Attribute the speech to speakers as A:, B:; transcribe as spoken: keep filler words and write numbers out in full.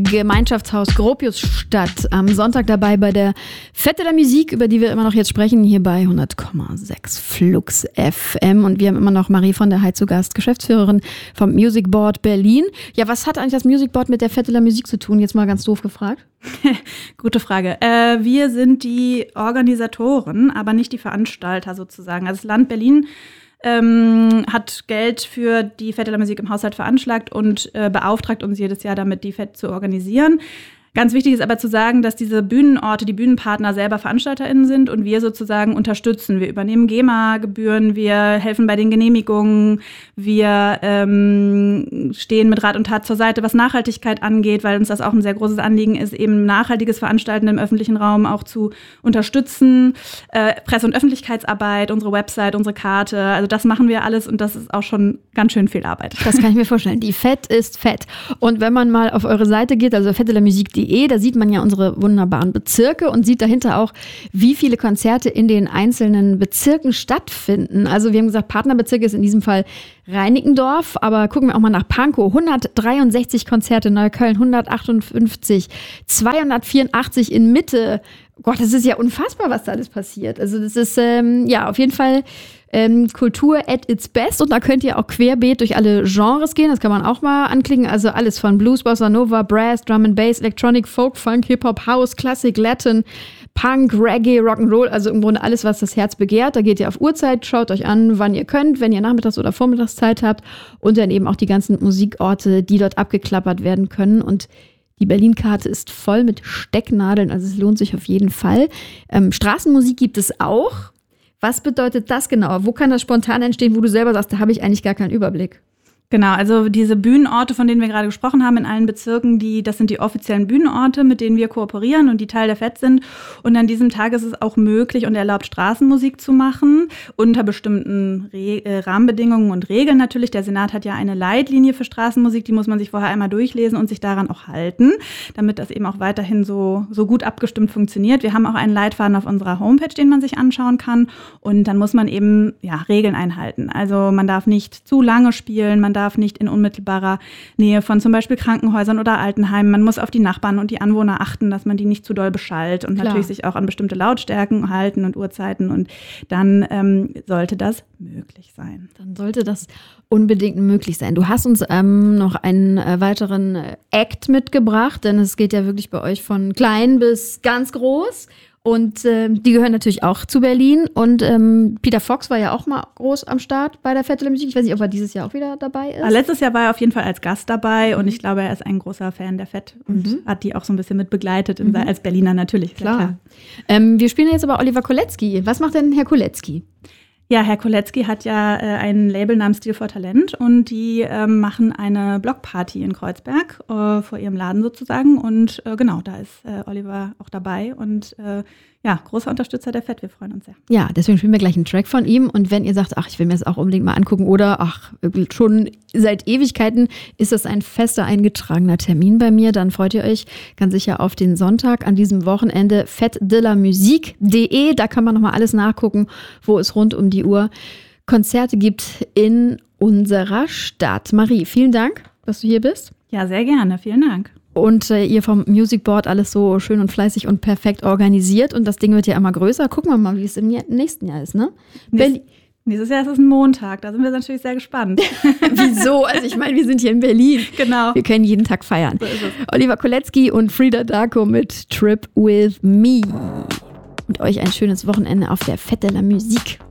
A: Gemeinschaftshaus Gropiusstadt. Am Sonntag dabei bei der Fête de la Musique, über die wir immer noch jetzt sprechen, hier bei hundert Komma sechs Flux F M. Und wir haben immer noch Marie von der Heid zu Gast, Geschäftsführerin vom Music Board Berlin. Ja, was hat eigentlich das Music Board mit der Fête de la Musique zu tun? Jetzt mal ganz doof gefragt.
B: Gute Frage. Äh, wir sind die Organisatoren, aber nicht die Veranstalter sozusagen. Also das Land Berlin ähm, hat Geld für die Fête de la Musique im Haushalt veranschlagt und äh, beauftragt uns jedes Jahr damit, die Fête zu organisieren. Ganz wichtig ist aber zu sagen, dass diese Bühnenorte, die Bühnenpartner selber VeranstalterInnen sind und wir sozusagen unterstützen. Wir übernehmen GEMA-Gebühren, wir helfen bei den Genehmigungen, wir ähm, stehen mit Rat und Tat zur Seite, was Nachhaltigkeit angeht, weil uns das auch ein sehr großes Anliegen ist, eben nachhaltiges Veranstalten im öffentlichen Raum auch zu unterstützen. Äh, Presse- und Öffentlichkeitsarbeit, unsere Website, unsere Karte, also das machen wir alles und das ist auch schon ganz schön viel Arbeit.
A: Das kann ich mir vorstellen. Die Fête ist fett. Und wenn man mal auf eure Seite geht, also fête de la musique punkt de, da sieht man ja unsere wunderbaren Bezirke und sieht dahinter auch, wie viele Konzerte in den einzelnen Bezirken stattfinden. Also wir haben gesagt, Partnerbezirk ist in diesem Fall Reinickendorf, aber gucken wir auch mal nach Pankow. hundertdreiundsechzig Konzerte, Neukölln hundertachtundfünfzig, zweihundertvierundachtzig in Mitte. Gott, das ist ja unfassbar, was da alles passiert. Also das ist ähm, ja auf jeden Fall ähm, Kultur at its best und da könnt ihr auch querbeet durch alle Genres gehen. Das kann man auch mal anklicken. Also alles von Blues, Bossa Nova, Brass, Drum and Bass, Electronic, Folk, Funk, Hip-Hop, House, Classic, Latin, Punk, Reggae, Rock'n'Roll. Also im Grunde alles, was das Herz begehrt. Da geht ihr auf Uhrzeit, schaut euch an, wann ihr könnt, wenn ihr Nachmittags- oder Vormittagszeit habt und dann eben auch die ganzen Musikorte, die dort abgeklappert werden können. Und die Berlin-Karte ist voll mit Stecknadeln, also es lohnt sich auf jeden Fall. Ähm, Straßenmusik gibt es auch. Was bedeutet das genau? Wo kann das spontan entstehen, wo du selber sagst, da habe ich eigentlich gar keinen Überblick?
B: Genau, also diese Bühnenorte, von denen wir gerade gesprochen haben, in allen Bezirken, die, das sind die offiziellen Bühnenorte, mit denen wir kooperieren und die Teil der Fête sind. Und an diesem Tag ist es auch möglich und erlaubt, Straßenmusik zu machen, unter bestimmten Re- äh, Rahmenbedingungen und Regeln natürlich. Der Senat hat ja eine Leitlinie für Straßenmusik, die muss man sich vorher einmal durchlesen und sich daran auch halten, damit das eben auch weiterhin so, so gut abgestimmt funktioniert. Wir haben auch einen Leitfaden auf unserer Homepage, den man sich anschauen kann. Und dann muss man eben ja, Regeln einhalten. Also man darf nicht zu lange spielen, man darf darf nicht in unmittelbarer Nähe von zum Beispiel Krankenhäusern oder Altenheimen. Man muss auf die Nachbarn und die Anwohner achten, dass man die nicht zu doll beschallt und Klar. natürlich sich auch an bestimmte Lautstärken halten und Uhrzeiten. Und dann ähm, sollte das möglich sein.
A: Dann sollte das unbedingt möglich sein. Du hast uns ähm, noch einen äh, weiteren Act mitgebracht, denn es geht ja wirklich bei euch von klein bis ganz groß. Und äh, die gehören natürlich auch zu Berlin. Und ähm, Peter Fox war ja auch mal groß am Start bei der Fête de la Musique. Ich weiß nicht, ob er dieses Jahr auch wieder dabei ist.
B: Letztes Jahr war er auf jeden Fall als Gast dabei. Und ich glaube, er ist ein großer Fan der Fête und mhm. hat die auch so ein bisschen mit begleitet, mhm. als Berliner natürlich.
A: Klar. klar. Ähm, wir spielen jetzt aber Oliver Kolecki. Was macht denn Herr Kolecki?
B: Ja, Herr Kolecki hat ja äh, ein Label namens Stil for Talent und die ähm, machen eine Blockparty in Kreuzberg äh, vor ihrem Laden sozusagen und äh, genau, da ist äh, Oliver auch dabei und äh, ja, großer Unterstützer der Fête, wir freuen uns sehr.
A: Ja, deswegen spielen wir gleich einen Track von ihm und wenn ihr sagt, ach, ich will mir das auch unbedingt mal angucken oder ach, schon seit Ewigkeiten ist das ein fester eingetragener Termin bei mir, dann freut ihr euch ganz sicher auf den Sonntag an diesem Wochenende fête de la musique punkt de, da kann man nochmal alles nachgucken, wo es rund um die Uhr Konzerte gibt in unserer Stadt. Marie, vielen Dank, dass du hier bist.
B: Ja, sehr gerne, vielen Dank.
A: Und äh, ihr vom Music Board alles so schön und fleißig und perfekt organisiert. Und das Ding wird ja immer größer. Gucken wir mal, wie es im nächsten Jahr ist, ne?
B: Nächst, nächstes Jahr ist es ein Montag. Da sind wir natürlich sehr gespannt.
A: Wieso? Also ich meine, wir sind hier in Berlin.
B: Genau.
A: Wir können jeden Tag feiern. So ist es. Oliver Kolecki und Frida Darko mit Trip with Me. Und euch ein schönes Wochenende auf der Fête de la Musique.